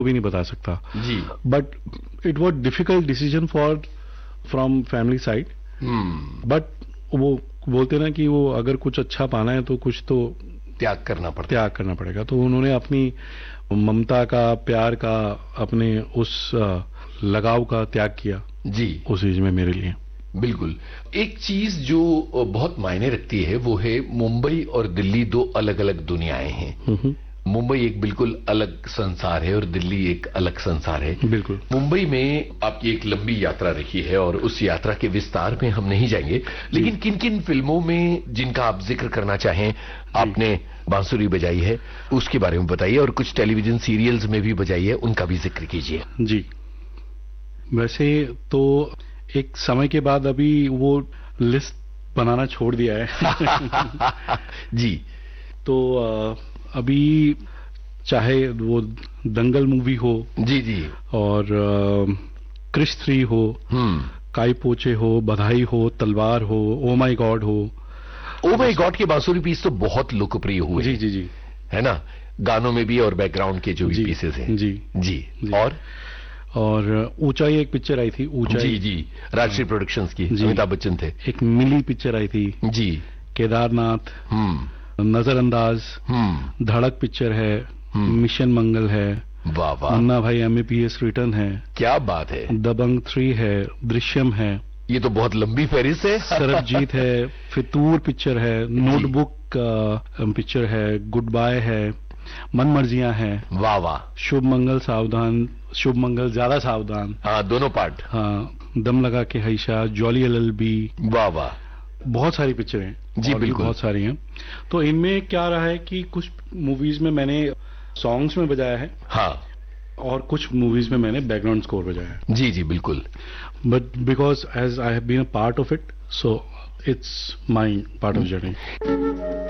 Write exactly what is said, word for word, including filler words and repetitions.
भी नहीं बता सकता जी। But it was difficult decision for from family side. But वो बोलते ना कि वो अगर कुछ अच्छा पाना है तो कुछ तो त्याग करना पड़ता त्याग करना पड़ेगा। तो उन्होंने अपनी ममता का, प्यार का, अपने उस लगाव का त्याग किया जी उस एज में मेरे लिए। बिल्कुल। एक चीज जो बहुत मायने रखती है वो है मुंबई और दिल्ली दो अलग अलग दुनियाएं हैं। मुंबई एक बिल्कुल अलग संसार है और दिल्ली एक अलग संसार है। बिल्कुल। मुंबई में आपकी एक लंबी यात्रा रही है और उस यात्रा के विस्तार में हम नहीं जाएंगे, लेकिन किन किन फिल्मों में जिनका आप जिक्र करना चाहें आपने बांसुरी बजाई है उसके बारे में बताइए, और कुछ टेलीविजन सीरियल्स में भी बजाई है उनका भी जिक्र कीजिए। जी, वैसे तो एक समय के बाद अभी वो लिस्ट बनाना छोड़ दिया है। जी। तो अभी चाहे वो दंगल मूवी हो, जी जी, और क्रिश थ्री हो, काई पोचे हो, बधाई हो, तलवार हो, ओ माई गॉड हो। ओ माई गॉड के बांसुरी पीस तो बहुत लोकप्रिय हुए। जी जी जी, है ना, गानों में भी और बैकग्राउंड के जो भी पीसेस हैं। जी जी, जी। और और ऊंचाई एक पिक्चर आई थी, ऊंचाई। जी जी, राजश्री प्रोडक्शंस की, अमिताभ बच्चन थे। एक मिली पिक्चर आई थी जी, केदारनाथ, हम्म नजरअंदाज, हम्म धड़क पिक्चर है, मिशन मंगल है, वाह वाह, मुन्ना भाई एमबीबीएस रिटर्न है, क्या बात है, दबंग थ्री है, दृश्यम है, ये तो बहुत लंबी फहरिस्त है। सरबजीत है, फितूर पिक्चर है, नोटबुक पिक्चर है, गुड बाय है, मन मर्जियां है, वाह वाह, शुभ मंगल सावधान, शुभ मंगल ज्यादा सावधान, हाँ दोनों पार्ट, हाँ, दम लगा के हैशा, जॉली एलएलबी, वाह वाह, बहुत सारी पिक्चरें हैं। जी बिल्कुल, बहुत सारी हैं। तो इनमें क्या रहा है कि कुछ मूवीज में मैंने सॉन्ग्स में बजाया है, हाँ, और कुछ मूवीज में मैंने बैकग्राउंड स्कोर बजाया है। जी जी बिल्कुल। But because as I have been a part of it, so it's my part of journey.